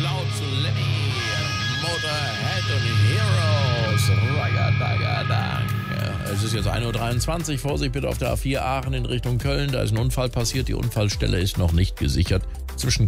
Cloud zu Lemmy, Motorhead und Heroes, Ragadagadang. Ja, es ist jetzt 1.23 Uhr, Vorsicht bitte auf der A4 Aachen in Richtung Köln, da ist ein Unfall passiert, die Unfallstelle ist noch nicht gesichert. Zwischen